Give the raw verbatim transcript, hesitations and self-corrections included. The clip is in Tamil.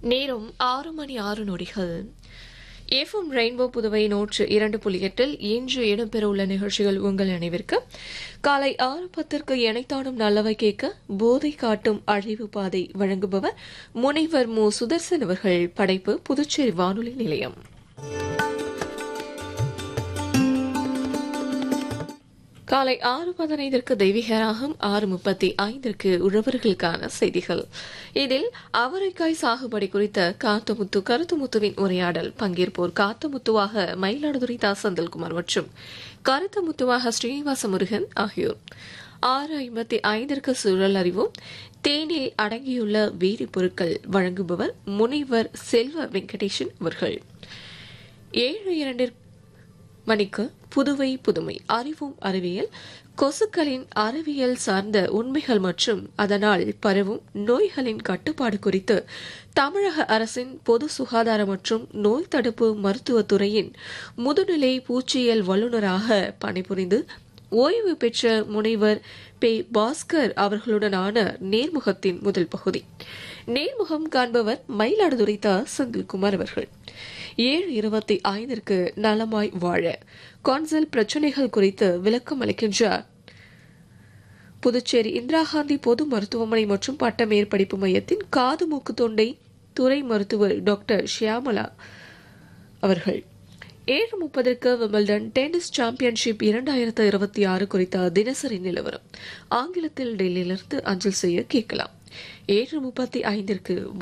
நேரம் ஆறு மணி ஆறு நொடிகள். எஃப்எம் ரெயின்போ புதுவை நூற்று இரண்டு புள்ளி எட்டில் இன்று இடம்பெறவுள்ள நிகழ்ச்சிகள் உங்கள் நினைவிற்கு. காலை ஆறு பத்திற்கு எனைத்தானும் நல்லவை கேட்க போதை காட்டும் அழிவு பாதை வழங்குபவர் முனைவர் மு சுதர்சன் அவர்கள். படைப்பு புதுச்சேரி வானொலி நிலையம். காலை ஆறு பதினைந்திற்கு தெய்வீகராகம், ஆறு முப்பத்தி ஐந்திற்கு உழவர்களுக்கான செய்திகள். இதில் அவரைக்காய் சாகுபடி குறித்த காத்தமுத்து கருத்துமுத்துவின் உரையாடல். பங்கேற்போர் காத்தமுத்துவாக மயிலாடுதுறை தா செந்தில்குமார் மற்றும் கருத்துமுத்துவாக ஸ்ரீனிவாச முருகன் ஆகியோர். ஆறு ஐம்பத்தி ஐந்திற்கு சூழல் அறிவோம். தேனில் அடங்கியுள்ள வேதிப்பொருட்கள் வழங்குபவர் முனைவர் செல்வ வெங்கடேசன் அவர்கள். ஏழு இரண்டிற்கு மணிக்கு புதுவை புதுமை அறிவும் அறிவியல். கொசுக்களின் அறிவியல் சார்ந்த உண்மைகள் மற்றும் அதனால் பரவும் நோய்களின் கட்டுப்பாடு குறித்து தமிழக அரசின் பொது சுகாதார மற்றும் நோய் தடுப்பு மருத்துவத்துறையின் முதுநிலை பூச்சியியல் வல்லுநராக பணிபுரிந்து ஓய்வு பெற்ற முனைவர் பே பாஸ்கர் அவர்களுடனான நேர்முகத்தின் முதல் பகுதி. நேர்முகம் காண்பவர் மயிலாடுதுறை தா செந்தில்குமார் அவர்கள். ஏழு இருபத்தி ஐந்திற்கு நலமாய் வாழ கான்சல் பிரச்சினைகள் குறித்து விளக்கம் அளிக்கின்றார் புதுச்சேரி இந்திரா காந்தி பொது மருத்துவமனை மற்றும் பட்ட மேற்படிப்பு மையத்தின் காது மூக்கு தொண்டை துறை மருத்துவர் டாக்டர் ஷியாமலா அவர்கள். ஏழு முப்பதற்கு விம்பிள்டன் டென்னிஸ் சாம்பியன்ஷிப் இரண்டாயிரத்து இருபத்தி ஆறு குறித்த தினசரி நிலவரம் ஆங்கிலத்தில் டெல்லியிலிருந்து அஞ்சல் செய்ய கேட்கலாம். ஏழு முப்பத்தி ஐந்திற்கு